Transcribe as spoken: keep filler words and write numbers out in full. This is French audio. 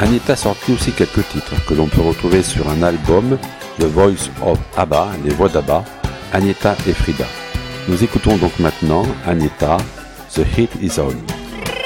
Anitta sortit aussi quelques titres que l'on peut retrouver sur un album, The Voice of ABBA, les voix d'ABBA, Anitta et Frida. Nous écoutons donc maintenant Anitta, The Heat Is On.